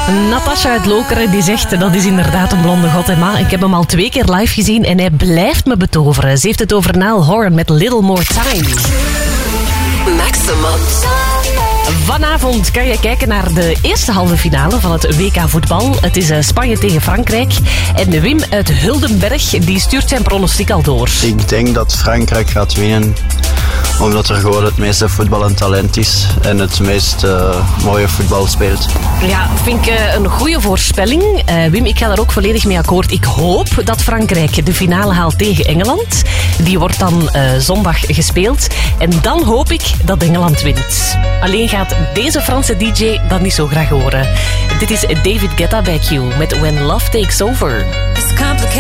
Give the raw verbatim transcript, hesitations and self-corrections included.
Natasha uit Lokeren die zegt dat is inderdaad een blonde god. En maar ik heb hem al twee keer live gezien en hij blijft me betoveren. Ze heeft het over Niall Horan met Little More Time. Maximum. Vanavond kan je kijken naar de eerste halve finale van het W K voetbal. Het is Spanje tegen Frankrijk. En Wim uit Huldenberg die stuurt zijn pronostiek al door. Ik denk dat Frankrijk gaat winnen, omdat er gewoon het meeste voetbal en talent is en het meest uh, mooie voetbal speelt. Ja, vind ik uh, een goede voorspelling. Uh, Wim, ik ga daar ook volledig mee akkoord. Ik hoop dat Frankrijk de finale haalt tegen Engeland. Die wordt dan uh, zondag gespeeld. En dan hoop ik dat Engeland wint. Alleen gaat deze Franse D J dat niet zo graag horen. Dit is David Guetta bij Q met When Love Takes Over.